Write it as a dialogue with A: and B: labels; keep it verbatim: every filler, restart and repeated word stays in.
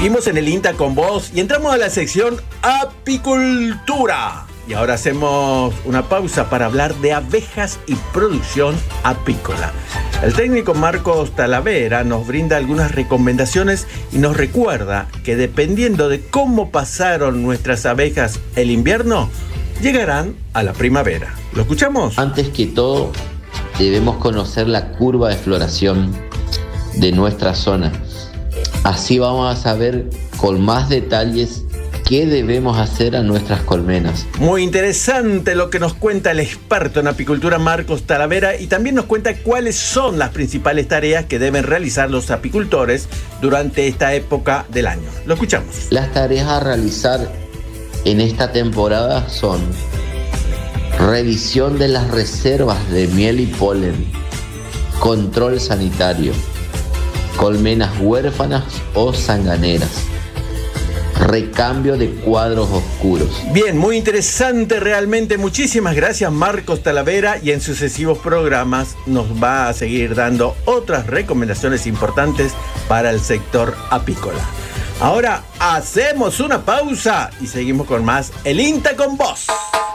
A: Seguimos en el INTA con vos y entramos a la sección apicultura. Y ahora hacemos una pausa para hablar de abejas y producción apícola. El técnico Marcos Talavera nos brinda algunas recomendaciones y nos recuerda que dependiendo de cómo pasaron nuestras abejas el invierno, llegarán a la primavera. ¿Lo escuchamos?
B: Antes que todo, debemos conocer la curva de floración de nuestra zona. Así vamos a saber con más detalles qué debemos hacer a nuestras colmenas.
A: Muy interesante lo que nos cuenta el experto en apicultura Marcos Talavera, y también nos cuenta cuáles son las principales tareas que deben realizar los apicultores durante esta época del año. Lo escuchamos.
B: Las tareas a realizar en esta temporada son revisión de las reservas de miel y polen, control sanitario, colmenas huérfanas o sanganeras, recambio de cuadros oscuros.
A: Bien, muy interesante realmente. Muchísimas gracias Marcos Talavera, y en sucesivos programas nos va a seguir dando otras recomendaciones importantes para el sector apícola. Ahora hacemos una pausa y seguimos con más El INTA con vos.